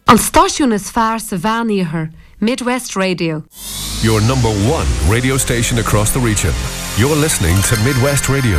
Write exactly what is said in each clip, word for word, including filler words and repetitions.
An stáisiún is fearr sa bhean Midwest Radio. Your number one radio station across the region. You're listening to Midwest Radio.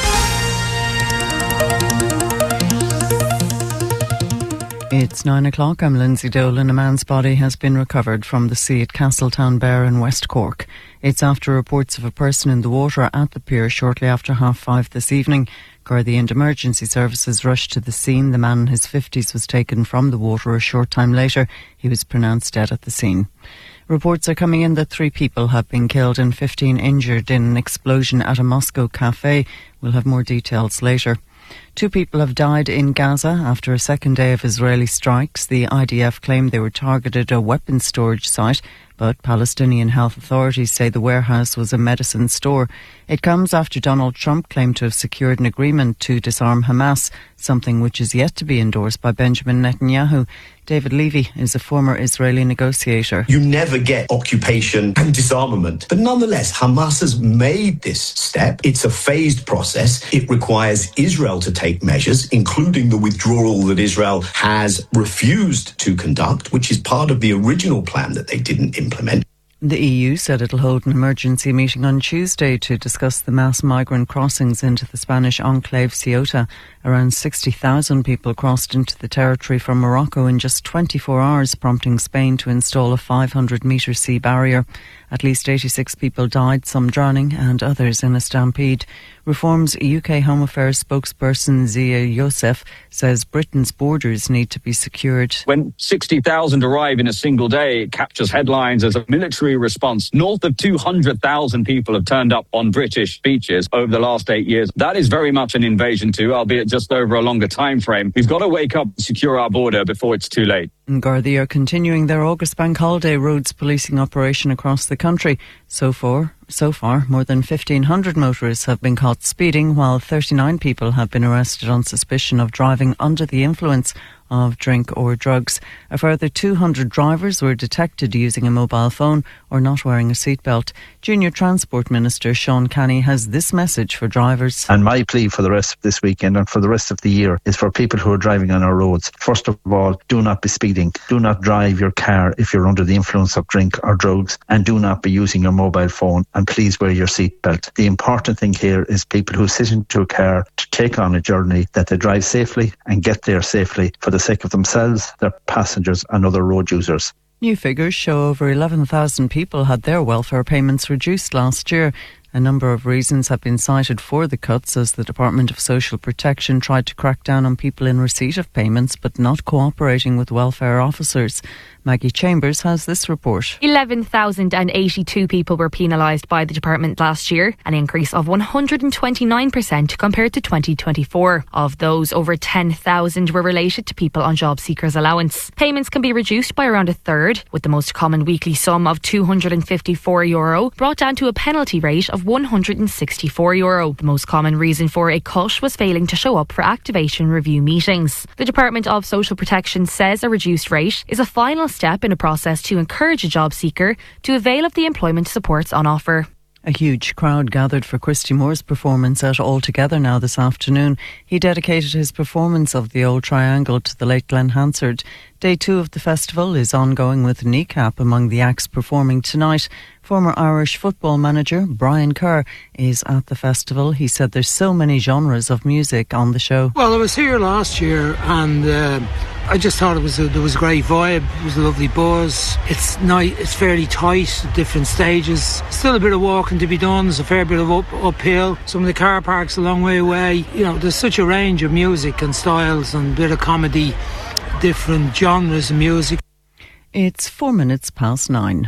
It's nine o'clock. I'm Lindsay Dolan. A man's body has been recovered from the sea at Castletownbere in West Cork. It's after reports of a person in the water at the pier shortly after half five this evening. Gardaí and emergency services rushed to the scene. The man in his fifties was taken from the water a short time later. He was pronounced dead at the scene. Reports are coming in that three people have been killed and fifteen injured in an explosion at a Moscow cafe. We'll have more details later. Two people have died in Gaza after a second day of Israeli strikes. The I D F claimed they were targeted a weapons storage site, but Palestinian health authorities say the warehouse was a medicine store. It comes after Donald Trump claimed to have secured an agreement to disarm Hamas, something which is yet to be endorsed by Benjamin Netanyahu. David Levy is a former Israeli negotiator. You never get occupation and disarmament. But nonetheless, Hamas has made this step. It's a phased process. It requires Israel to take measures, including the withdrawal that Israel has refused to conduct, which is part of the original plan that they didn't implement. The E U said it'll hold an emergency meeting on Tuesday to discuss the mass migrant crossings into the Spanish enclave Ceuta. Around sixty thousand people crossed into the territory from Morocco in just twenty-four hours, prompting Spain to install a five hundred metre sea barrier. At least eighty-six people died, some drowning and others in a stampede. Reform's U K Home Affairs spokesperson Zia Youssef says Britain's borders need to be secured. When sixty thousand arrive in a single day, it captures headlines as a military response. North of two hundred thousand people have turned up on British beaches over the last eight years. That is very much an invasion too, albeit just over a longer time frame. We've got to wake up and secure our border before it's too late. Gardaí are continuing their August Bank Holiday roads policing operation across the country. So far, so far, more than fifteen hundred motorists have been caught speeding, while thirty-nine people have been arrested on suspicion of driving under the influence of drink or drugs. A further two hundred drivers were detected using a mobile phone or not wearing a seatbelt. Junior Transport Minister Sean Canny has this message for drivers. And my plea for the rest of this weekend and for the rest of the year is for people who are driving on our roads. First of all, do not be speeding. Do not drive your car if you're under the influence of drink or drugs, and do not be using your mobile phone, and please wear your seatbelt. The important thing here is people who sit into a car to take on a journey, that they drive safely and get there safely for the sake of themselves, their passengers and other road users. New figures show over eleven thousand people had their welfare payments reduced last year. A number of reasons have been cited for the cuts, as the Department of Social Protection tried to crack down on people in receipt of payments but not cooperating with welfare officers. Maggie Chambers has this report. eleven thousand eighty-two people were penalised by the department last year, an increase of one hundred twenty-nine percent compared to twenty twenty-four. Of those, over ten thousand were related to people on job seekers allowance. Payments can be reduced by around a third, with the most common weekly sum of two hundred fifty-four euro brought down to a penalty rate of one hundred sixty-four euro. The most common reason for a cut was failing to show up for activation review meetings. The Department of Social Protection says a reduced rate is a final step in a process to encourage a job seeker to avail of the employment supports on offer. A huge crowd gathered for Christy Moore's performance at All Together Now this afternoon. He dedicated his performance of the Old Triangle to the late Glenn Hansard. Day two of the festival is ongoing, with Kneecap among the acts performing tonight. Former Irish football manager Brian Kerr is at the festival. He said there's so many genres of music on the show. Well, I was here last year and uh, I just thought it was a, there was a great vibe. It was a lovely buzz. It's nice. It's fairly tight at different stages. Still a bit of walking to be done. There's a fair bit of up, uphill. Some of the car parks a long way away. You know, there's such a range of music and styles and a bit of comedy, different genres of music. It's four minutes past nine.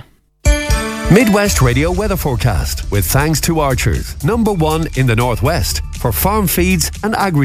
Midwest Radio weather forecast with thanks to Archers, number one in the Northwest for farm feeds and agri